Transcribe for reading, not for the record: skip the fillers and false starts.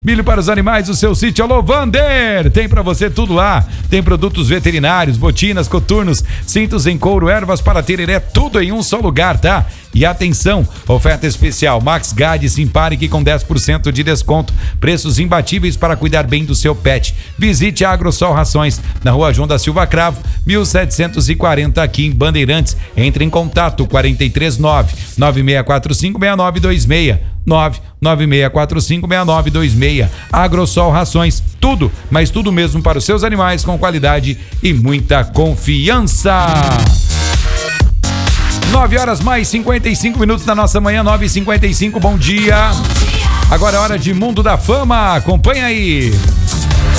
Milho para os animais, o seu sítio Alô Vander. Tem para você tudo lá. Tem produtos veterinários, botinas, coturnos, cintos em couro, ervas para tereré, tudo em um só lugar, tá? E atenção, oferta especial, Max Guide Simparic com 10% de desconto, preços imbatíveis para cuidar bem do seu pet. Visite a Agrosol Rações, na Rua João da Silva Cravo, 1740 aqui em Bandeirantes. Entre em contato, 439-9645-6926. 996456926. Agrosol Rações, tudo, mas tudo mesmo para os seus animais com qualidade e muita confiança. 9h mais 55 na nossa manhã, 9h55, bom dia. Agora é hora de Mundo da Fama, acompanha aí.